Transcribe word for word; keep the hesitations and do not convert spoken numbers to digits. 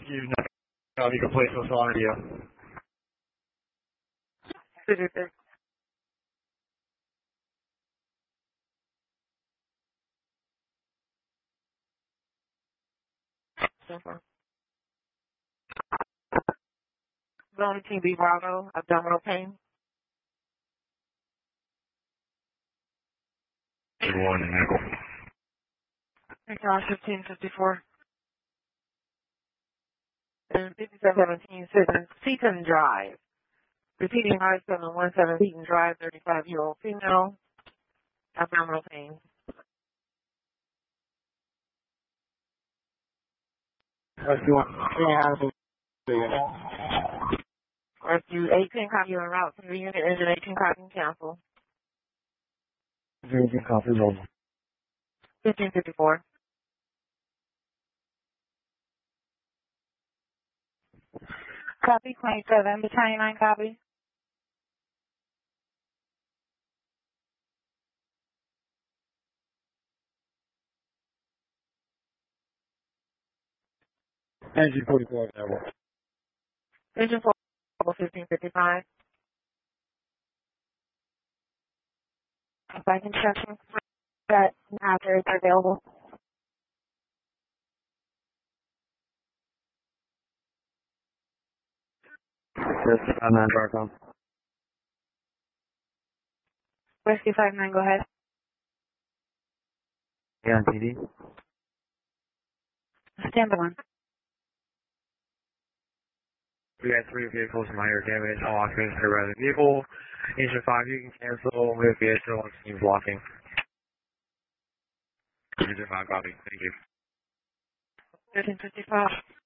you've not got any complaints with on radio. Zone T B Bravo, abdominal pain. Good morning, Michael. Recon fifteen fifty-four. And fifty-seven seventeen, Seaton Drive. Repeating five seven one seven, Seaton Drive, thirty-five-year-old female, abdominal pain. Rescue Rescue eighteen, copy on route to the unit, engine eighteen, copy and cancel. Engine copy, mobile. fifteen fifty-four. Copy, twenty-seven, battalion nine, copy. Engine forty-four, network. Engine four, fifteen fifty-five. Back instructions that after it's available. Yes, I'm not Darcom. Rescue five nine, go ahead. Yeah, on T D. Stand by one. We got three vehicles in my air damage. All occupants are around the vehicle. Engine five, you can cancel. We have vehicle on team blocking. Engine five, copy. Thank you. fifteen fifty-five.